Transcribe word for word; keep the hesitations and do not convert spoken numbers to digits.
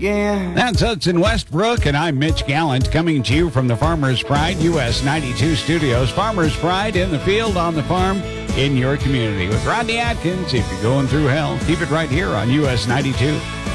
again. That's Hudson Westbrook, and I'm Mitch Gallant, coming to you from the Farmer's Pride U S ninety-two studios. Farmer's Pride in the field, on the farm, in your community. With Rodney Atkins, if you're going through hell, keep it right here on U S ninety-two.